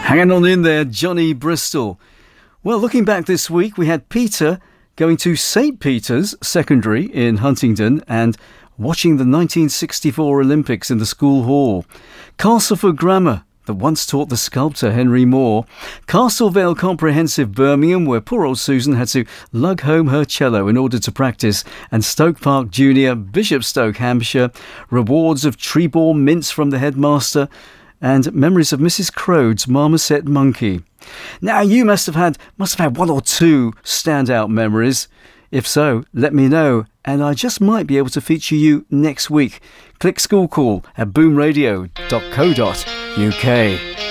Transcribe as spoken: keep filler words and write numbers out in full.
Hanging on in there, Johnny Bristol. Well, looking back this week, we had Peter going to Saint Peter's Secondary in Huntingdon and watching the nineteen sixty-four Olympics in the school hall. Castleford Grammar, that once taught the sculptor Henry Moore. Castlevale Comprehensive Birmingham, where poor old Susan had to lug home her cello in order to practice. And Stoke Park Junior, Bishopstoke, Hampshire. Rewards of Treball mints from the headmaster. And memories of Missus Crode's Marmoset Monkey. Now, you must have had must have had one or two standout memories. If so, let me know, and I just might be able to feature you next week. Click School Call at boom radio dot co dot uk.